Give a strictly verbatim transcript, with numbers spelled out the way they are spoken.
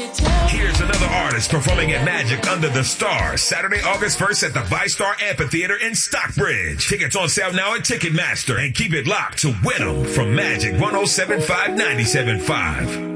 Here's another artist performing at Magic Under the Stars, Saturday, August first at the ViStar Amphitheater in Stockbridge. Tickets on sale now at Ticketmaster, and keep it locked to Win 'em from Magic one oh seven point five, ninety-seven point five.